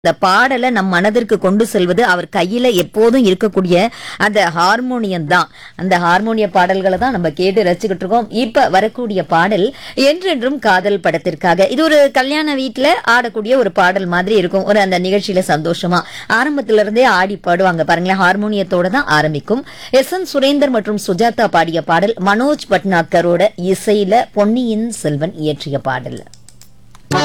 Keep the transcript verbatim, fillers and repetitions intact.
அந்த பாடலை நம் மனதிற்கு கொண்டு செல்வது அவர் கையில எப்போதும் இருக்கக்கூடிய அந்த ஹார்மோனியம் தான். அந்த ஹார்மோனிய பாடல்களை தான் நம்ம கேட்டு ரசிச்சுக்கிட்டு இருக்கோம். இப்ப வரக்கூடிய பாடல் என்றென்றும் காதல் படத்திற்காக. இது ஒரு கல்யாண வீட்டுல ஆடக்கூடிய ஒரு பாடல் மாதிரி இருக்கும். ஒரு அந்த நிகழ்ச்சியில சந்தோஷமா ஆரம்பத்துல இருந்தே ஆடி பாடுவாங்க பாருங்களேன். ஹார்மோனியத்தோட தான் ஆரம்பிக்கும். எஸ் என் சுரேந்தர் மற்றும் சுஜாதா பாடிய பாடல், மனோஜ் பட்னாகரோட இசையில பொன்னியின் செல்வன் இயற்றிய பாடல்.